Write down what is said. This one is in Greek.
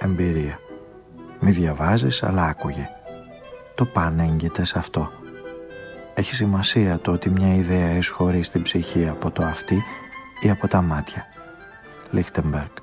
εμπειρία. Μη διαβάζεις, αλλά άκουγε. Το παν έγκυται σε αυτό. Έχει σημασία το ότι μια ιδέα εισχωρεί στην ψυχή από το αυτί ή από τα μάτια. Λίχτεμπεργκ.